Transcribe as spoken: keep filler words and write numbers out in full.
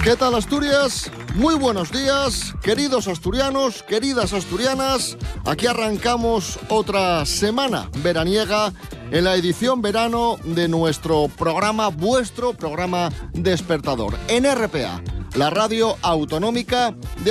¿Qué tal, Asturias? Muy buenos días, queridos asturianos, queridas asturianas. Aquí arrancamos otra semana veraniega en la edición verano de nuestro programa, vuestro programa despertador, en R P A, la radio autonómica de